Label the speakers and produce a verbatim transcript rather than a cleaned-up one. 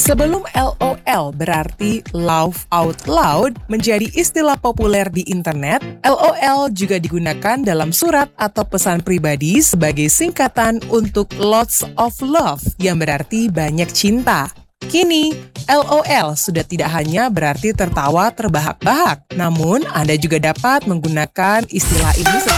Speaker 1: Sebelum LOL berarti laugh out loud menjadi istilah populer di internet, LOL juga digunakan dalam surat atau pesan pribadi sebagai singkatan untuk lots of love yang berarti banyak cinta. Kini, LOL sudah tidak hanya berarti tertawa terbahak-bahak, namun Anda juga dapat menggunakan istilah ini setelah